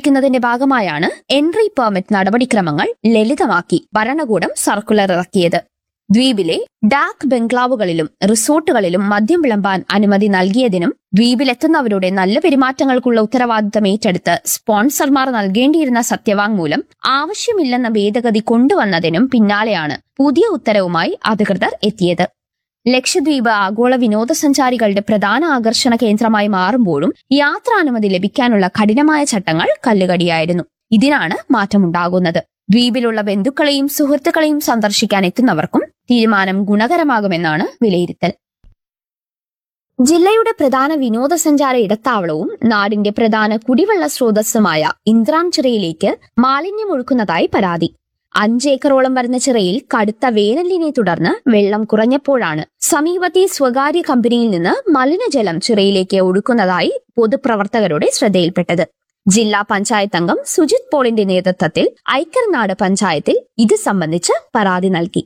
വർദ്ധിപ്പിക്കുന്നതിന്റെ ഭാഗമായാണ് entry permit നടപടിക്രമങ്ങൾ ലളിതമാക്കി ഭരണകൂടം സർക്കുലർ ഇറക്കിയത്. ദ്വീപിലെ ഡാക് ബംഗ്ലാവുകളിലും റിസോർട്ടുകളിലും മദ്യം വിളമ്പാൻ അനുമതി നൽകിയതിനും ദ്വീപിലെത്തുന്നവരുടെ നല്ല പെരുമാറ്റങ്ങൾക്കുള്ള ഉത്തരവാദിത്തം ഏറ്റെടുത്ത് സ്പോൺസർമാർ നൽകേണ്ടിയിരുന്ന സത്യവാങ്മൂലം ആവശ്യമില്ലെന്ന ഭേദഗതി കൊണ്ടുവന്നതിനും പിന്നാലെയാണ് പുതിയ ഉത്തരവുമായി അധികൃതർ എത്തിയത്. ലക്ഷദ്വീപ് ആഗോള വിനോദസഞ്ചാരികളുടെ പ്രധാന ആകർഷണ കേന്ദ്രമായി മാറുമ്പോഴും യാത്രാനുമതി ലഭിക്കാനുള്ള കഠിനമായ ചട്ടങ്ങൾ കല്ലുകടിയായിരുന്നു. ഇതിനാണ് മാറ്റമുണ്ടാകുന്നത്. ദ്വീപിലുള്ള ബന്ധുക്കളെയും സുഹൃത്തുക്കളെയും സന്ദർശിക്കാൻ എത്തുന്നവർക്കും തീരുമാനം ഗുണകരമാകുമെന്നാണ് വിലയിരുത്തൽ. ജില്ലയുടെ പ്രധാന വിനോദസഞ്ചാര ഇടത്താവളവും നാടിന്റെ പ്രധാന കുടിവെള്ള സ്രോതസ്സുമായ ഇന്ദ്രാൻ ചിറയിലേക്ക് മാലിന്യം ഒഴുക്കുന്നതായി പരാതി. 5 ഏക്കറോളം വരുന്ന ചിറയിൽ കടുത്ത വേനലിനെ തുടർന്ന് വെള്ളം കുറഞ്ഞപ്പോഴാണ് സമീപത്തെ സ്വകാര്യ കമ്പനിയിൽ നിന്ന് മലിനജലം ചിറയിലേക്ക് ഒഴുക്കുന്നതായി പൊതുപ്രവർത്തകരുടെ ശ്രദ്ധയിൽപ്പെട്ടത്. ജില്ലാ പഞ്ചായത്ത് അംഗം സുജിത് പോളിന്റെ നേതൃത്വത്തിൽ ഐക്കരനാട് പഞ്ചായത്തിൽ ഇത് സംബന്ധിച്ച് പരാതി നൽകി.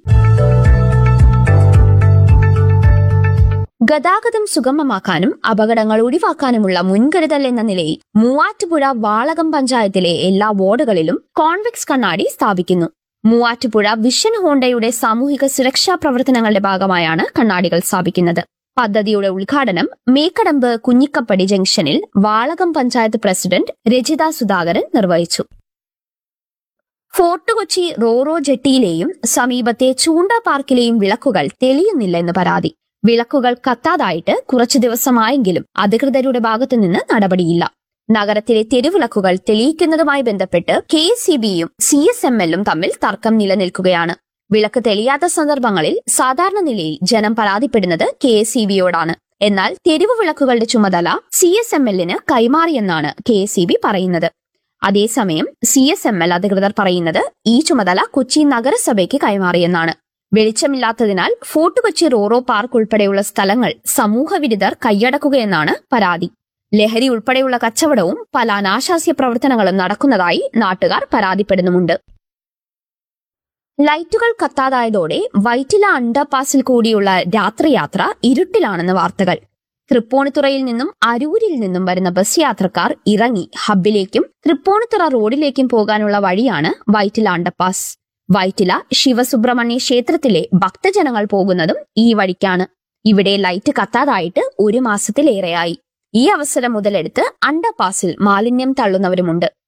ഗതാഗതം സുഗമമാക്കാനും അപകടങ്ങൾ ഒഴിവാക്കാനുമുള്ള മുൻകരുതൽ എന്ന നിലയിൽ മൂവാറ്റുപുഴ വാളകം പഞ്ചായത്തിലെ എല്ലാ വാർഡുകളിലും കോൺവെക്സ് കണ്ണാടി സ്ഥാപിക്കുന്നു. മൂവാറ്റുപുഴ വിഷൻ ഹോണ്ടയുടെ സാമൂഹിക സുരക്ഷാ പ്രവർത്തനങ്ങളുടെ ഭാഗമായാണ് കണ്ണാടികൾ സ്ഥാപിക്കുന്നത്. പദ്ധതിയുടെ ഉദ്ഘാടനം മേക്കടമ്പ് കുഞ്ഞിക്കപ്പടി ജംഗ്ഷനിൽ വാളകം പഞ്ചായത്ത് പ്രസിഡന്റ് രജിത സുധാകരൻ നിർവഹിച്ചു. ഫോർട്ട് കൊച്ചി റോറോ ജെട്ടിയിലെയും സമീപത്തെ ചൂണ്ട പാർക്കിലെയും വിളക്കുകൾ തെളിയുന്നില്ലെന്ന് പരാതി. വിളക്കുകൾ കത്താതായിട്ട് കുറച്ചു ദിവസമായെങ്കിലും അധികൃതരുടെ ഭാഗത്തുനിന്ന് നടപടിയില്ല. നഗരത്തിലെ തെരുവിളക്കുകൾ തെളിയിക്കുന്നതുമായി ബന്ധപ്പെട്ട് KSEBയും CSMLും തമ്മിൽ തർക്കം നിലനിൽക്കുകയാണ്. വിളക്ക് തെളിയാത്ത സന്ദർഭങ്ങളിൽ സാധാരണ നിലയിൽ ജനം പരാതിപ്പെടുന്നത് KSEBയോടാണ്. എന്നാൽ തെരുവ് വിളക്കുകളുടെ ചുമതല CSMLന് കൈമാറിയെന്നാണ് KSEB പറയുന്നത്. അതേസമയം CSML അധികൃതർ പറയുന്നത് ഈ ചുമതല കൊച്ചി നഗരസഭയ്ക്ക് കൈമാറിയെന്നാണ്. വെളിച്ചമില്ലാത്തതിനാൽ ഫോർട്ട് കൊച്ചി റോറോ പാർക്ക് ഉൾപ്പെടെയുള്ള സ്ഥലങ്ങൾ സമൂഹവിരുദ്ധർ കൈയടക്കുകയെന്നാണ് പരാതി. ലഹരി ഉൾപ്പെടെയുള്ള കച്ചവടവും പല അനാശാസ്യ പ്രവർത്തനങ്ങളും നടക്കുന്നതായി നാട്ടുകാർ പരാതിപ്പെടുന്നുമുണ്ട്. ലൈറ്റുകൾ കത്താതായതോടെ വൈറ്റില അണ്ടർപാസിൽ കൂടിയുള്ള രാത്രിയാത്ര ഇരുട്ടിലാണെന്ന് വാർത്തകൾ. തൃപ്പൂണിത്തുറയിൽ നിന്നും അരൂരിൽ നിന്നും വരുന്ന ബസ് യാത്രക്കാർ ഇറങ്ങി ഹബ്ബിലേക്കും തൃപ്പൂണിത്തുറ റോഡിലേക്കും പോകാനുള്ള വഴിയാണ് വൈറ്റില അണ്ടർപാസ്. വൈറ്റില ശിവസുബ്രഹ്മണ്യ ക്ഷേത്രത്തിലെ ഭക്തജനങ്ങൾ പോകുന്നതും ഈ വഴിക്കാണ്. ഇവിടെ ലൈറ്റ് കത്താതായിട്ട് 1 മാസത്തിലേറെയായി. ഈ അവസരം മുതലെടുത്ത് അണ്ടർപാസിൽ മാലിന്യം തള്ളുന്നവരുമുണ്ട്.